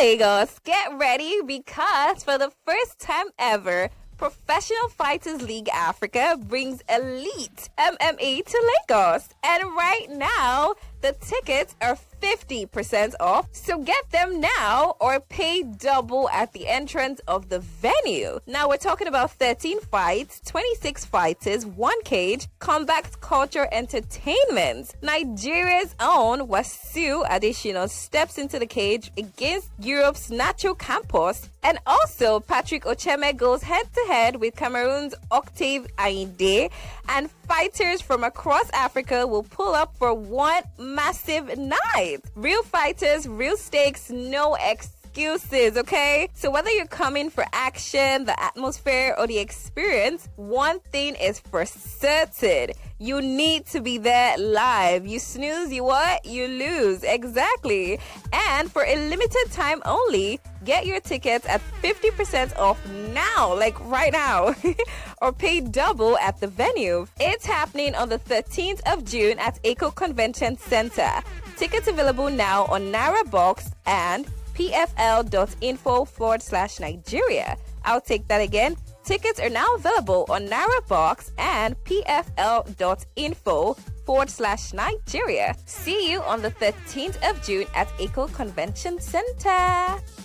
Lagos, get ready because for the first time ever, Professional Fighters League Africa brings elite MMA to Lagos. And right now, the tickets are 50% off, so get them now or pay double at the entrance of the venue. Now we're talking about 13 fights, 26 fighters, 1 cage, combat culture entertainment. Nigeria's own Wasiu Adesina steps into the cage against Europe's Nacho Campos, and also Patrick Ocheme goes head-to-head with Cameroon's Octave Ainde, and fighters from across Africa will pull up for one massive night. Real fighters, real stakes, no excuses, okay? So whether you're coming for action, the atmosphere, or the experience, one thing is for certain. You need to be there live. You snooze, you what? You lose. Exactly. And for a limited time only, get your tickets at 50% off now, like right now, or pay double at the venue. It's happening on the 13th of June at Eco Convention Center. Tickets available now on NairaBox and pfl.info/Nigeria. I'll take that again. Tickets are now available on NairaBox and pfl.info/Nigeria. See you on the 13th of June at Eco Convention Center.